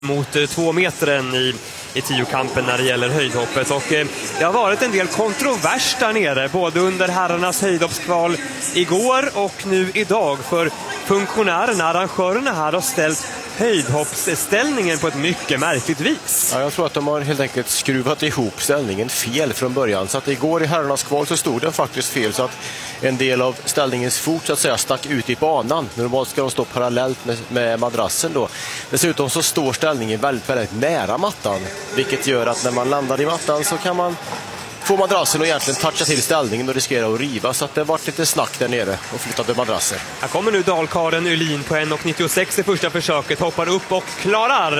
mot 2 metern i 10-kampen när det gäller höjdhoppet. Och det har varit en del kontrovers där nere, både under herrarnas höjdhoppskval igår och nu idag. För funktionärerna, arrangörerna här har ställt höjdhoppsställningen på ett mycket märkligt vis. Ja, jag tror att de har helt enkelt skruvat ihop ställningen fel från början. Så att igår i herrarnas kval så stod den faktiskt fel, så att en del av ställningens fot så att säga stack ut i banan. Normalt ska de stå parallellt med madrassen då. Dessutom så står ställningen väldigt, väldigt nära mattan, vilket gör att när man landar i mattan så kan man få madrassen och egentligen toucha till ställningen och riskera att riva. Så att det har varit lite snack där nere och flyttade madrasser. Här kommer nu dalkaren Ylin på 1,96 i första försöket, hoppar upp och klarar